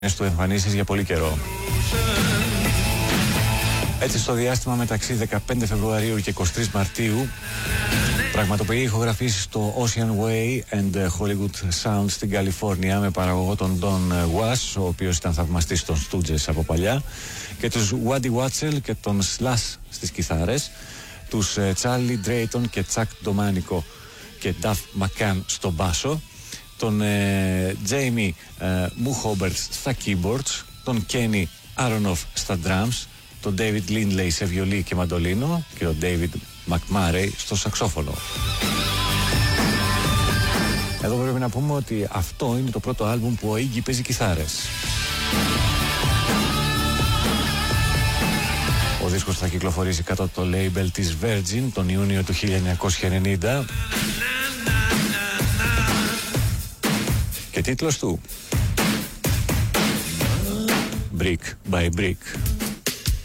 του εμφανίσεις για πολύ καιρό. Έτσι, στο διάστημα μεταξύ 15 Φεβρουαρίου και 23 Μαρτίου πραγματοποιεί ηχογραφήσεις στο Ocean Way and Hollywood Sound στην Καλιφόρνια με παραγωγό τον Don Was, ο οποίος ήταν θαυμαστής των Stooges από παλιά, και τους Waddy Wachtel και τον Slash στις κιθάρες, τους Charlie Drayton και Chuck Domanico και Duff McCann στο μπάσο, τον Jamie Muhobert στα keyboards, τον Kenny Aronoff στα drums, τον David Lindley σε βιολί και μαντολίνο και τον David McMurray στο σαξόφωνο. Εδώ πρέπει να πούμε ότι αυτό είναι το πρώτο άλμπουμ που ο Iggy παίζει κιθάρες. Ο δίσκος θα κυκλοφορήσει κάτω το label της Virgin τον Ιούνιο του 1990 και τίτλος του Brick by Brick.